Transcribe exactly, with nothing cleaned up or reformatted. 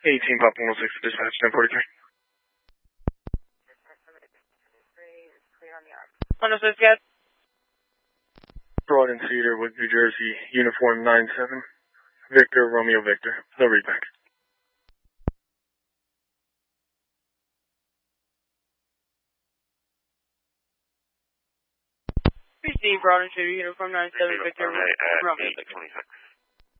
eighteen Papa one six dispatch, ten forty-three. one oh six, yes. Broad and Cedar with New Jersey, uniform nine seven. Victor, Romeo, Victor. No readback. Receive Broad and Cedar, uniform nine seven, Victor, Romeo, Victor.